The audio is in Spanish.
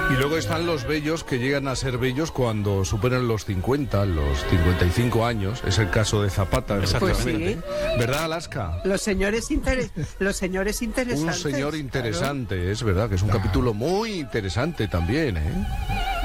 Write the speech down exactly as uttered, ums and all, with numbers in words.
Y luego están los bellos que llegan a ser bellos cuando superan los cincuenta, los cincuenta y cinco años. Es el caso de Zapata, efectivamente. Pues sí. ¿Verdad, Alaska? Los señores, interes los señores interesantes. Un señor interesante, claro. es verdad, que es un capítulo muy interesante también, ¿eh?